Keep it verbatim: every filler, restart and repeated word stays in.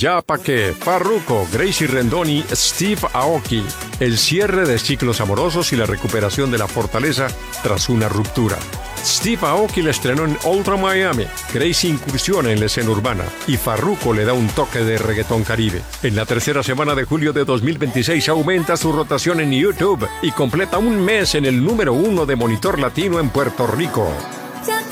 Ya pa' qué, Farruko, Gracie Rendon y Steve Aoki. El cierre de ciclos amorosos y la recuperación de la fortaleza tras una ruptura. Steve Aoki la estrenó en Ultra Miami, Gracie incursiona en la escena urbana y Farruko le da un toque de reggaetón caribe. En la tercera semana de julio de dos mil veintiséis aumenta su rotación en YouTube y completa un mes en el número uno de Monitor Latino en Puerto Rico.